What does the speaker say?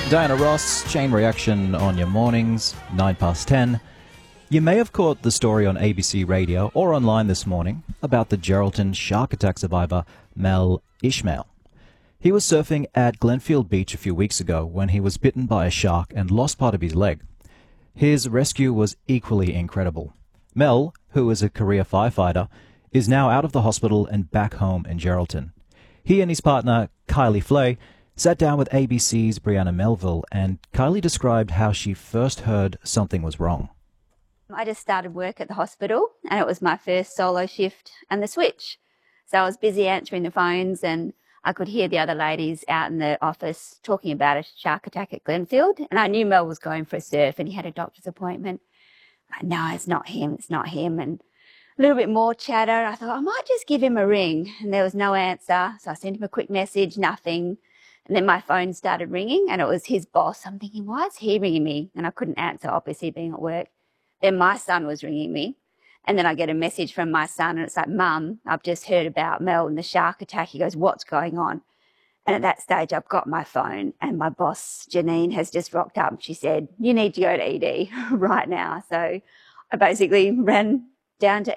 Diana Ross, Chain Reaction on your mornings, 10:09. You may have caught the story on ABC Radio or online this morning about the Geraldton shark attack survivor Mel Ishmael. He was surfing at Glenfield Beach a few weeks ago when he was bitten by a shark and lost part of his leg. His rescue was equally incredible. Mel, who is a career firefighter, is now out of the hospital and back home in Geraldton. He and his partner, Kylie Flay, sat down with ABC's Brianna Melville, and Kylie described how she first heard something was wrong. I just started work at the hospital and it was my first solo shift and the switch. So I was busy answering the phones and I could hear the other ladies out in the office talking about a shark attack at Glenfield, and I knew Mel was going for a surf and he had a doctor's appointment. No, it's not him, and a little bit more chatter. I thought I might just give him a ring, and there was no answer. So I sent him a quick message, nothing. And then my phone started ringing and it was his boss. I'm thinking, why is he ringing me? And I couldn't answer, obviously being at work. Then my son was ringing me. And then I get a message from my son and it's like, Mum, I've just heard about Mel and the shark attack. He goes, what's going on? And at that stage, I've got my phone and my boss, Janine, has just rocked up. She said, you need to go to ED right now. So I basically ran down to